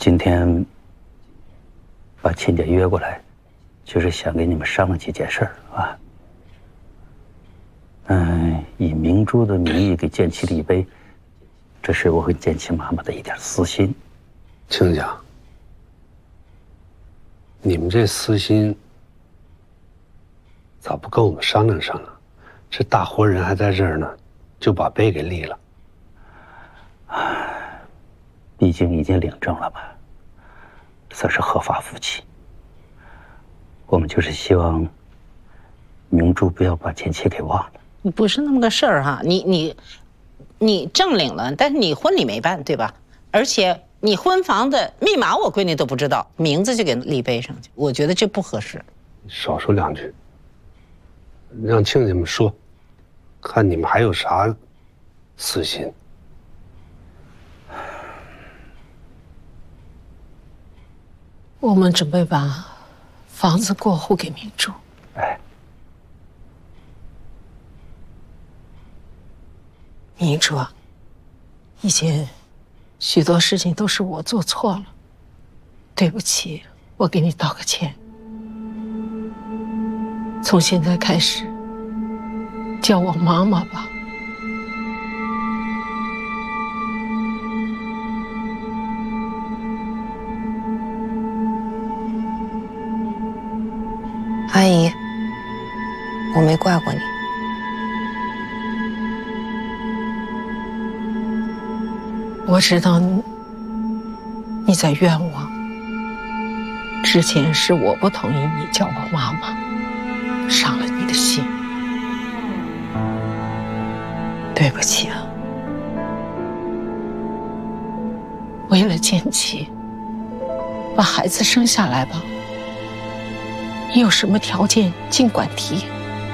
今天把亲家约过来，就是想跟你们商量几件事啊。以明珠的名义给建奇立碑，这是我和建奇妈妈的一点私心。 亲家，你们这私心咋不跟我们商量商量？这大活人还在这儿呢，就把碑给立了。 毕竟已经领证了嘛，算是合法夫妻。我们就是希望明珠不要把建奇给忘了。 不是那么个事儿哈，你证领了，但是你婚礼没办，对吧？而且你婚房的密码我闺女都不知道，名字就给立碑上去，我觉得这不合适。 少说两句，让亲家们说，看你们还有啥私心。 我们准备把房子过户给明珠。 哎， 明珠啊，以前许多事情都是我做错了，对不起，我给你道个歉。从现在开始，叫我妈妈吧。 阿姨，我没怪过你。 我知道你在怨我，之前是我不同意你叫我妈妈，伤了你的心，对不起啊。为了建奇，把孩子生下来吧。你有什么条件尽管提。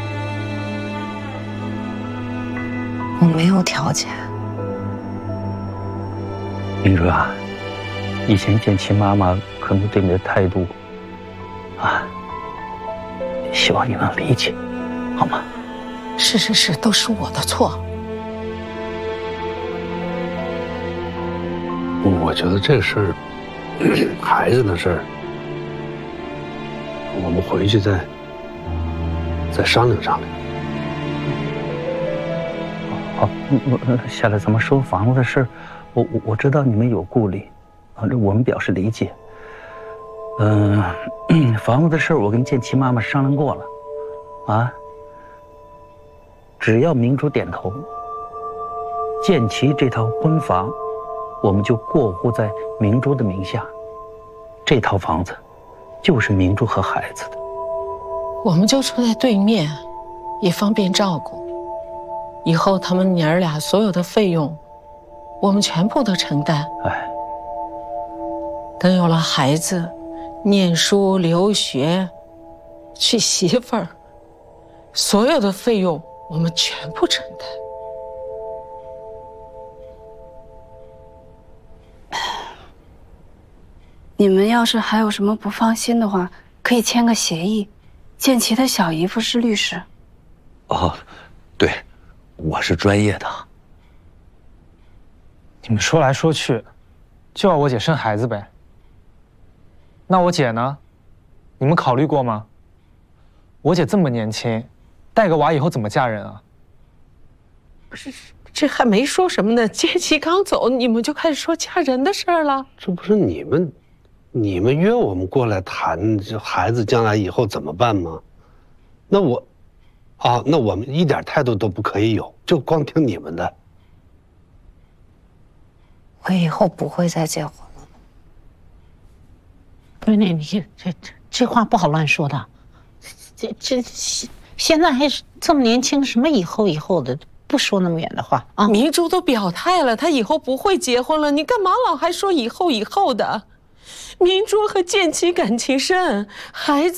我没有条件。 明珠啊，以前建奇妈妈可能对你的态度，希望你能理解，好吗？ 是，都是我的错。 我觉得这个事儿，孩子的事儿，我们回去再商量商量。 好，下来咱们说房子的事儿。我知道你们有顾虑，我们表示理解。房子的事儿我跟建奇妈妈商量过了，只要明珠点头，建奇这套婚房，我们就过户在明珠的名下，这套房子就是明珠和孩子的。 我们就住在对面，也方便照顾。以后他们娘儿俩所有的费用，我们全部都承担。等有了孩子，念书、留学、娶媳妇儿，所有的费用我们全部承担。 你们要是还有什么不放心的话，可以签个协议。建奇的小姨夫是律师。 哦，对，我是专业的。 你们说来说去，就要我姐生孩子呗。那我姐呢？你们考虑过吗？我姐这么年轻，带个娃以后怎么嫁人啊？ 不是，这还没说什么呢，建奇刚走，你们就开始说嫁人的事儿了。 这不是你们约我们过来谈这孩子将来以后怎么办吗？那我们一点态度都不可以有，就光听你们的。 我以后不会再结婚了。 不是你这话不好乱说的，这现在还是这么年轻，什么以后的，不说那么远的话啊！ 明珠都表态了，她以后不会结婚了，你干嘛老还说以后的？明珠和建奇感情深，孩子